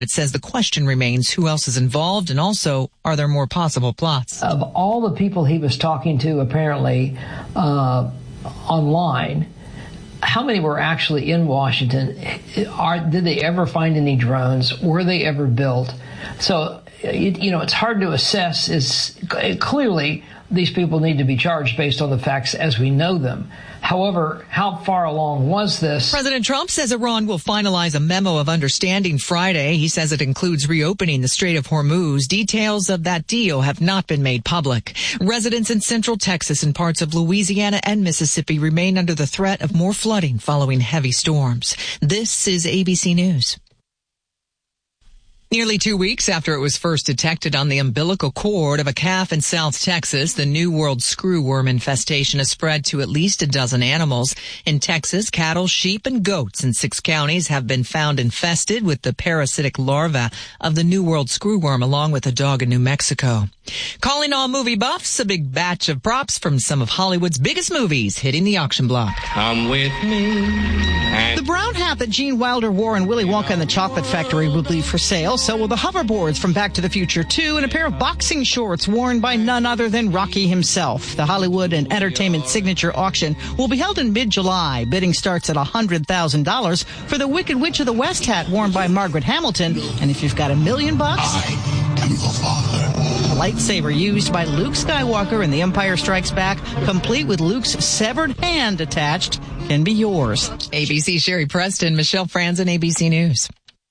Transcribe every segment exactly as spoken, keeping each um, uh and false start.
It says the question remains who else is involved, and also, are there more possible plots? Of all the people he was talking to, apparently, uh, online, how many were actually in Washington? Are, did they ever find any drones? Were they ever built? So, it, you know, it's hard to assess. It's, clearly, these people need to be charged based on the facts as we know them. However, how far along was this? President Trump says Iran will finalize a memo of understanding Friday. He says it includes reopening the Strait of Hormuz. Details of that deal have not been made public. Residents in central Texas and parts of Louisiana and Mississippi remain under the threat of more flooding following heavy storms. This is A B C News. Nearly two weeks after it was first detected on the umbilical cord of a calf in South Texas, the New World screwworm infestation has spread to at least a dozen animals. In Texas, cattle, sheep, and goats in six counties have been found infested with the parasitic larva of the New World screwworm, along with a dog in New Mexico. Calling all movie buffs, a big batch of props from some of Hollywood's biggest movies hitting the auction block. Come with me. And the brown hat that Gene Wilder wore in Willy Wonka and the Chocolate Factory will be for sale. So will the hoverboards from Back to the Future two and a pair of boxing shorts worn by none other than Rocky himself. The Hollywood and Entertainment Signature Auction will be held in mid-July. Bidding starts at one hundred thousand dollars for the Wicked Witch of the West hat worn by Margaret Hamilton. And if you've got a million bucks, I am your father. A lightsaber used by Luke Skywalker in The Empire Strikes Back, complete with Luke's severed hand attached, can be yours. A B C Sherry Preston, Michelle Franzen, A B C News.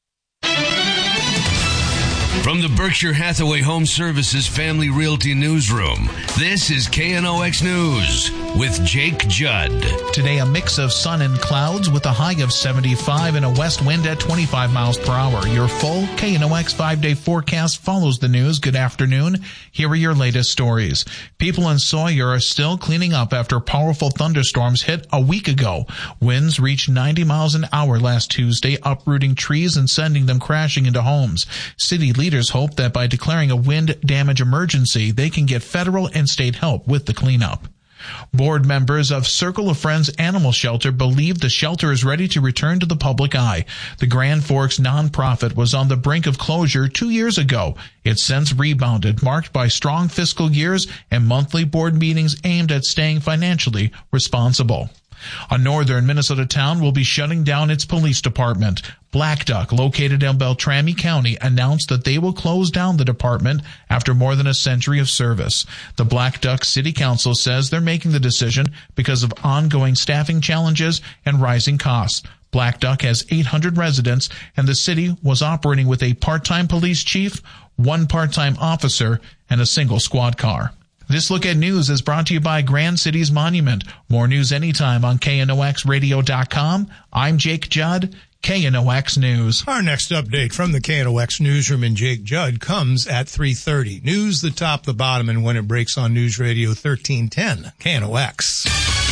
From the Berkshire Hathaway Home Services Family Realty Newsroom, this is K N O X News with Jake Judd. Today, a mix of sun and clouds with a high of seventy-five and a west wind at twenty-five miles per hour. Your full K N O X five-day forecast follows the news. Good afternoon. Here are your latest stories. People in Sawyer are still cleaning up after powerful thunderstorms hit a week ago. Winds reached ninety miles an hour last Tuesday, uprooting trees and sending them crashing into homes. City leaders hope that by declaring a wind damage emergency, they can get federal and state help with the cleanup. Board members of Circle of Friends Animal Shelter believe the shelter is ready to return to the public eye. The Grand Forks nonprofit was on the brink of closure two years ago. It's since rebounded, marked by strong fiscal years and monthly board meetings aimed at staying financially responsible. A northern Minnesota town will be shutting down its police department. Black Duck, located in Beltrami County, announced that they will close down the department after more than a century of service. The Black Duck City Council says they're making the decision because of ongoing staffing challenges and rising costs. Black Duck has eight hundred residents, and the city was operating with a part-time police chief, one part-time officer, and a single squad car. This Look at News is brought to you by Grand Cities Monument. More news anytime on K N O X radio dot com. I'm Jake Judd, K N O X News. Our next update from the K N O X Newsroom and Jake Judd comes at three thirty. News, the top, the bottom, and when it breaks on News Radio thirteen ten, K N O X.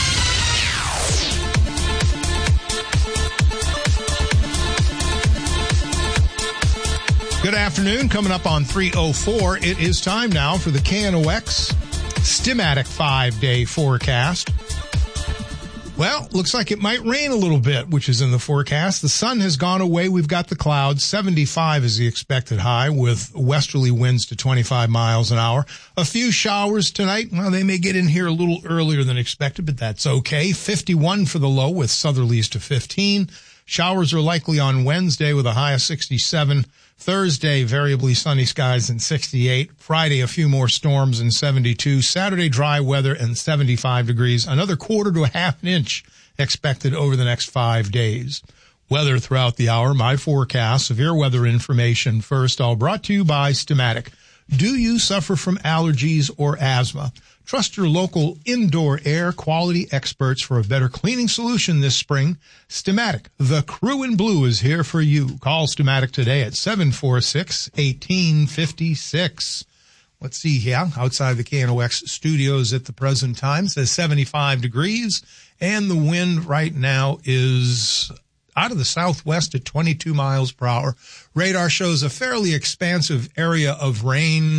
Good afternoon. Coming up on three oh four, it is time now for the K N O X Stimatic five-day forecast. Well, looks like it might rain a little bit, which is in the forecast. The sun has gone away. We've got the clouds. seventy-five is the expected high with westerly winds to twenty-five miles an hour. A few showers tonight. Well, they may get in here a little earlier than expected, but that's okay. fifty-one for the low with southerlies to fifteen. Showers are likely on Wednesday with a high of sixty-seven. Thursday, variably sunny skies and sixty-eight. Friday, a few more storms and seventy-two. Saturday, dry weather and seventy-five degrees. Another quarter to a half an inch expected over the next five days. Weather throughout the hour. My forecast. Severe weather information first. All brought to you by Stimatic. Do you suffer from allergies or asthma? Trust your local indoor air quality experts for a better cleaning solution this spring. Stimatic, the crew in blue, is here for you. Call Stimatic today at seven four six, one eight five six. Let's see here. Outside the K N O X studios at the present time says seventy-five degrees, and the wind right now is out of the southwest at twenty-two miles per hour. Radar shows a fairly expansive area of rain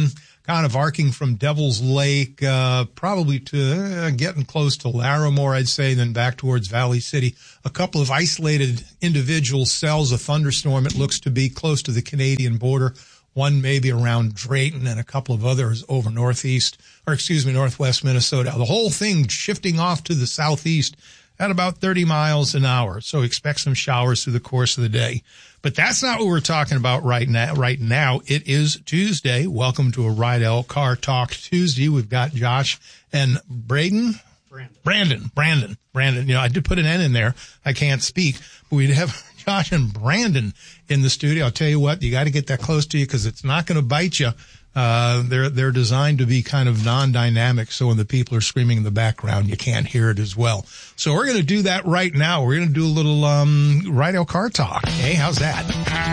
kind of arcing from Devil's Lake, uh, probably to uh, getting close to Larimore, I'd say, then back towards Valley City. A couple of isolated individual cells, a thunderstorm, it looks to be close to the Canadian border. One maybe around Drayton and a couple of others over northeast, or excuse me, northwest Minnesota. The whole thing shifting off to the southeast at about thirty miles an hour. So expect some showers through the course of the day. But that's not what we're talking about right now. Right now, it is Tuesday. Welcome to a Rydell Car Talk Tuesday. We've got Josh and Braden. Brandon. Brandon. Brandon. Brandon. You know, I did put an N in there. I can't speak. But we'd have Josh and Brandon in the studio. I'll tell you what, you got to get that close to you because it's not going to bite you. Uh, they're, they're designed to be kind of non-dynamic. So when the people are screaming in the background, you can't hear it as well. So we're going to do that right now. We're going to do a little, um, Rydell Car Talk. Hey, how's that?